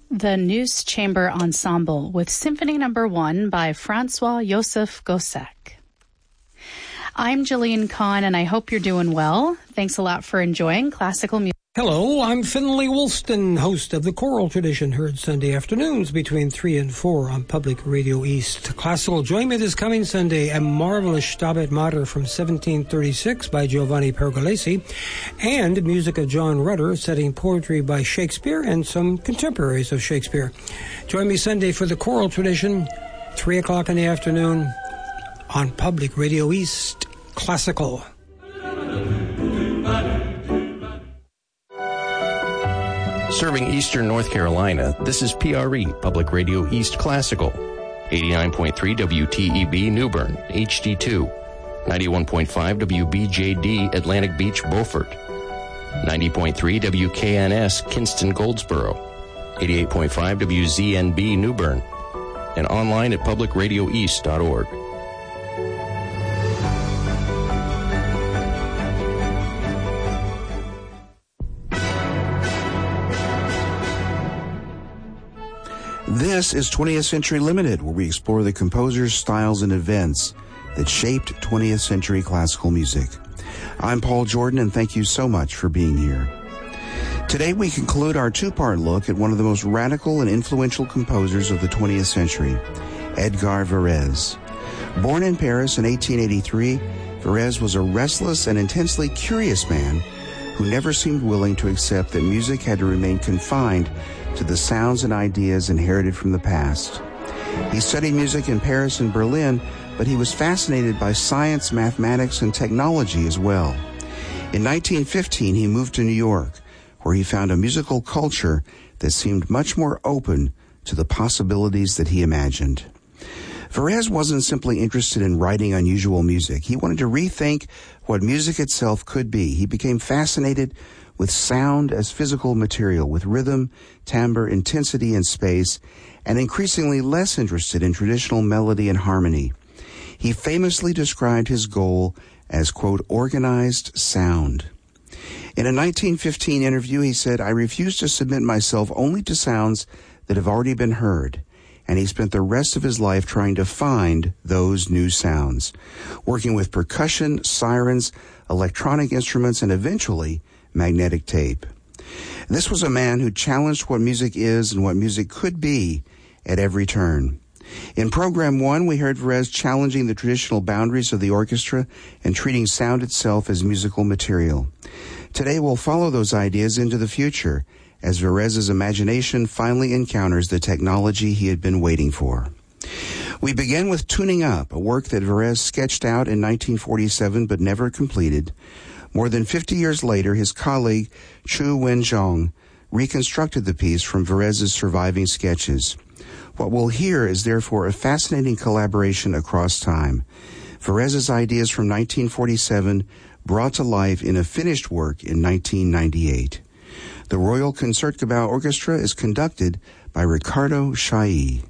the News Chamber Ensemble with Symphony No. 1 by Francois Joseph Gossec. I'm Jillian Kahn, and I hope you're doing well. Thanks a lot for enjoying classical music. Hello, I'm Finley Woolston, host of The Choral Tradition, heard Sunday afternoons between 3 and 4 on Public Radio East. Classical, join me this coming Sunday, a marvelous Stabat Mater from 1736 by Giovanni Pergolesi, and music of John Rutter, setting poetry by Shakespeare and some contemporaries of Shakespeare. Join me Sunday for The Choral Tradition, 3 o'clock in the afternoon on Public Radio East. Classical. Serving Eastern North Carolina, this is PRE, Public Radio East Classical. 89.3 WTEB New Bern, HD2. 91.5 WBJD Atlantic Beach, Beaufort. 90.3 WKNS Kinston, Goldsboro. 88.5 WZNB New Bern. And online at publicradioeast.org. This is 20th Century Limited, where we explore the composers, styles, and events that shaped 20th century classical music. I'm Paul Jordan, and thank you so much for being here. Today we conclude our two-part look at one of the most radical and influential composers of the 20th century, Edgar Varèse. Born in Paris in 1883, Varèse was a restless and intensely curious man who never seemed willing to accept that music had to remain confined to the sounds and ideas inherited from the past. He studied music in Paris and Berlin, but he was fascinated by science, mathematics, and technology as well. In 1915, he moved to New York, where he found a musical culture that seemed much more open to the possibilities that he imagined. Varèse wasn't simply interested in writing unusual music. He wanted to rethink what music itself could be. He became fascinated with sound as physical material, with rhythm, timbre, intensity, and space, and increasingly less interested in traditional melody and harmony. He famously described his goal as, quote, organized sound. In a 1915 interview, he said, "I refuse to submit myself only to sounds that have already been heard." And he spent the rest of his life trying to find those new sounds, working with percussion, sirens, electronic instruments, and eventually magnetic tape. This was a man who challenged what music is and what music could be at every turn. In Program 1, we heard Varèse challenging the traditional boundaries of the orchestra and treating sound itself as musical material. Today, we'll follow those ideas into the future as Varèse's imagination finally encounters the technology he had been waiting for. We begin with Tuning Up, a work that Varèse sketched out in 1947 but never completed. More than 50 years later, his colleague Chu Wenzhong reconstructed the piece from Varèse's surviving sketches. What we'll hear is therefore a fascinating collaboration across time. Varèse's ideas from 1947 brought to life in a finished work in 1998. The Royal Concertgebouw Orchestra is conducted by Ricardo Chailly.